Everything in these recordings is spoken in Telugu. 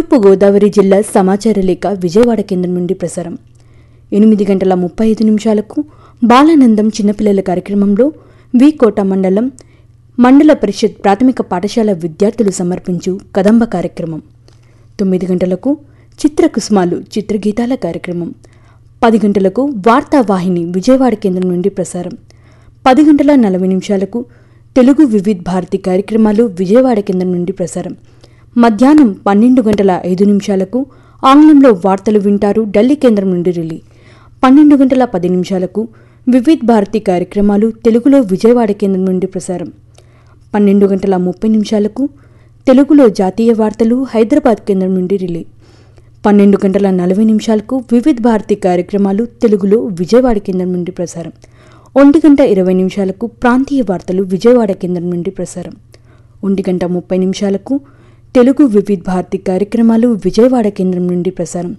తూర్పుగోదావరి జిల్లా సమాచార లేఖ విజయవాడ కేంద్రం నుండి ప్రసారం 8:35 బాలానందం చిన్నపిల్లల కార్యక్రమంలో వి కోట మండల పరిషత్ ప్రాథమిక పాఠశాల విద్యార్థులు సమర్పించు కదంబ కార్యక్రమం. 9 గంటలకు చిత్రకుసుమాలు చిత్రగీతాల కార్యక్రమం. 10 గంటలకు వార్తావాహిని విజయవాడ కేంద్రం నుండి ప్రసారం. 10:40 తెలుగు వివిధ్ భారతి కార్యక్రమాలు విజయవాడ కేంద్రం నుండి ప్రసారం. మధ్యాహ్నం 12:05 ఆంగ్లంలో వార్తలు వింటారు ఢిల్లీ కేంద్రం నుండి రిలీ. 12:10 వివిధ్ భారతి కార్యక్రమాలు తెలుగులో విజయవాడ కేంద్రం నుండి ప్రసారం. 12:30 తెలుగులో జాతీయ వార్తలు హైదరాబాద్ కేంద్రం నుండి రిలీ. 12:40 వివిధ్ భారతి కార్యక్రమాలు తెలుగులో విజయవాడ కేంద్రం నుండి ప్రసారం. 1:20 ప్రాంతీయ వార్తలు విజయవాడ కేంద్రం నుండి ప్రసారం. 1:30 తెలుగు వివిధ్ భారతి కార్యక్రమాలు విజయవాడ కేంద్రం నుండి ప్రసారం.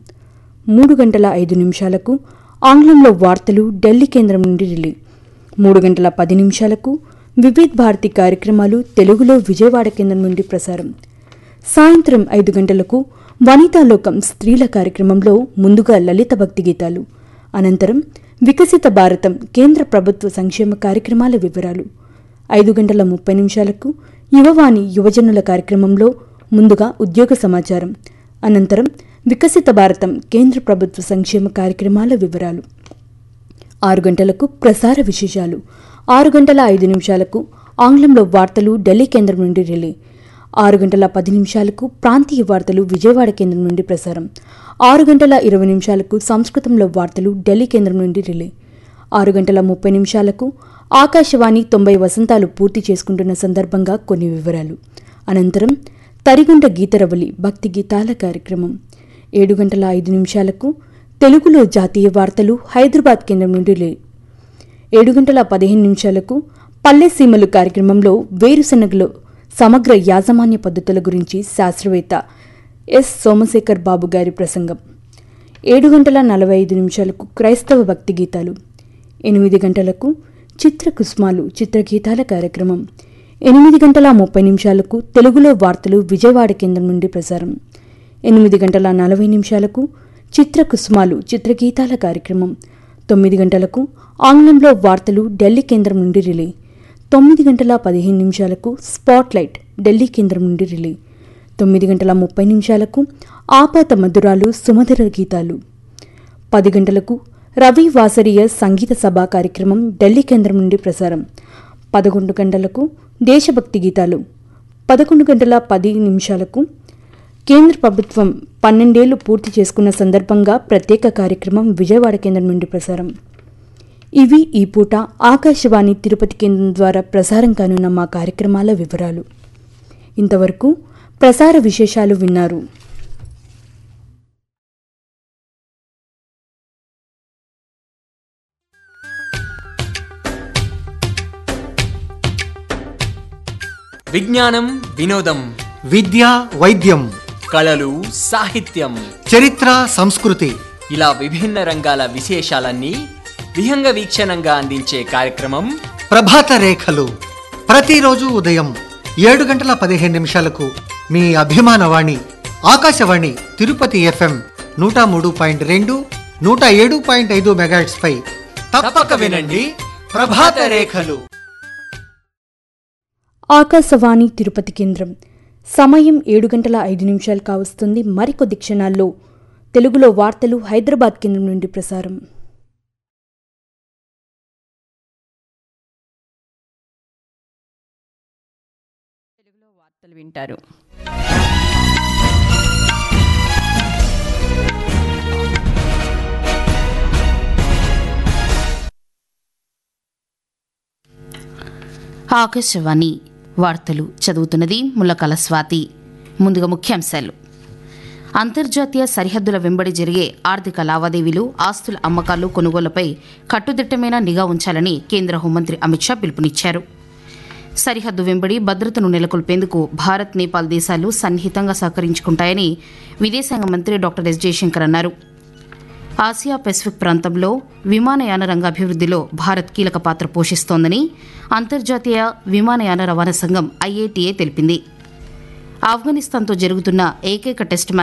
3:05 ఆంగ్లంలో వార్తలు ఢిల్లీ కేంద్రం నుండి రిలీ. 3:10 వివిధ్ భారతి కార్యక్రమాలు తెలుగులో విజయవాడ కేంద్రం నుండి ప్రసారం. సాయంత్రం 5 గంటలకు వనితాలోకం స్త్రీల కార్యక్రమంలో ముందుగా లలిత భక్తి గీతాలు, అనంతరం వికసిత భారతం కేంద్ర ప్రభుత్వ సంక్షేమ కార్యక్రమాల వివరాలు. 5:30 యువవాణి యువజనుల కార్యక్రమంలో ముందుగా ఉద్యోగ సమాచారం, అనంతరం వికసిత భారతం కేంద్ర ప్రభుత్వ సంక్షేమ కార్యక్రమాల వివరాలు. 6 గంటలకు ప్రసార విశేషాలు. 6:05 ఆంగ్లంలో వార్తలు ఢిల్లీ కేంద్రం నుండి రిలీ. 6:10 ప్రాంతీయ వార్తలు విజయవాడ కేంద్రం నుండి ప్రసారం. 6:20 సంస్కృతంలో వార్తలు ఢిల్లీ కేంద్రం నుండి రిలీ. 6:30 ఆకాశవాణి 90 వసంతాలు పూర్తి చేసుకుంటున్న సందర్భంగా కొన్ని వివరాలు, అనంతరం తరిగుంట గీతరవలి భక్తి గీతాల కార్యక్రమం. 7:05 తెలుగులో జాతీయ వార్తలు హైదరాబాద్ కేంద్రం నుండి రిలీ. 7:15 పల్లె సీమలు కార్యక్రమంలో వేరుశెనగలో సమగ్ర యాజమాన్య పద్ధతుల గురించి శాస్త్రవేత్త ఎస్ సోమశేఖర్ బాబు గారి ప్రసంగం. 7:45 క్రైస్తవ భక్తి గీతాలు. 8 గంటలకు చిత్రకుసుమాలు చిత్రగీతాల కార్యక్రమం. 8:30 తెలుగులో వార్తలు విజయవాడ కేంద్రం నుండి ప్రసారం. 8:40 చిత్రకుసుమాలు చిత్రగీతాల కార్యక్రమం. 9 గంటలకు ఆంగ్లంలో వార్తలు ఢిల్లీ కేంద్రం నుండి రిలీ. 9:15 స్పాట్లైట్ ఢిల్లీ కేంద్రం నుండి రిలీ. 9:30 ఆపాత మధురాలు సుమధుర గీతాలు. 10 గంటలకు రవి వాసరీయ సంగీత సభ కార్యక్రమం ఢిల్లీ కేంద్రం నుండి ప్రసారం. 11 గంటలకు దేశభక్తి గీతాలు. 11:10 కేంద్ర ప్రభుత్వం 12 ఏళ్లు పూర్తి చేసుకున్న సందర్భంగా ప్రత్యేక కార్యక్రమం విజయవాడ కేంద్రం నుండి ప్రసారం. ఇవి ఈ పూట ఆకాశవాణి తిరుపతి కేంద్రం ద్వారా ప్రసారం కానున్న మా కార్యక్రమాల వివరాలు. ఇంతవరకు ప్రసార విశేషాలు విన్నారు. విజ్ఞానం, వినోదం, విద్య, వైద్యం, కళలు, సాహిత్యం, చరిత్ర, సంస్కృతి, ఇలా విభిన్న రంగాల విశేషాలన్నీ విహంగ వీక్షణంగా అందించే కార్యక్రమం ప్రభాత రేఖలు. ప్రతిరోజు ఉదయం 7:15 మీ అభిమానవాణి ఆకాశవాణి తిరుపతి FM 103.2, 107.5 మెగాహెర్ట్జ్ పై తప్పక వినండి ప్రభాత రేఖలు. ఆకాశవాణి తిరుపతి కేంద్రం. సమయం 7:05 కావస్తుంది. మరికొద్ది క్షణాల్లో తెలుగులో వార్తలు హైదరాబాద్ కేంద్రం నుండి ప్రసారం. తెలుగులో వార్తలు వింటారు. ఆకాశవాణి వార్తలు చదువుతున్నది ముల్లకల స్వాతి. ముందుగా ముఖ్యాంశాలు. అంతర్జాతీయ సరిహద్దుల వెంబడి జరిగే ఆర్థిక లావాదేవీలు, ఆస్తుల అమ్మకాలు, కొనుగోళ్లపై కట్టుదిట్టమైన నిఘా ఉంచాలని కేంద్ర హోంమంత్రి అమిత్ షా పిలుపునిచ్చారు. సరిహద్దు వెంబడి భద్రతను నెలకొల్పేందుకు భారత్, నేపాల్ దేశాలు సన్నిహితంగా సహకరించుకుంటాయని విదేశాంగ మంత్రి డాక్టర్ ఎస్ జయశంకర్ అన్నారు. ఆసియా పెసిఫిక్ ప్రాంతంలో విమానయాన రంగ అభివృద్ధిలో భారత్ కీలక పాత్ర పోషిస్తోందని అంతర్జాతీయ విమానయాన రవాణా సంఘం IATA తెలిపింది. ఆఫ్ఘనిస్తాన్తో జరుగుతున్న ఏకైక టెస్టు